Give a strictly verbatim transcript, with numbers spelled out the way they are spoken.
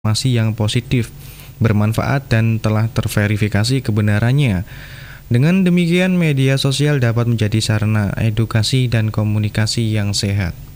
informasi yang positif, bermanfaat, dan telah terverifikasi kebenarannya. Dengan demikian, media sosial dapat menjadi sarana edukasi dan komunikasi yang sehat.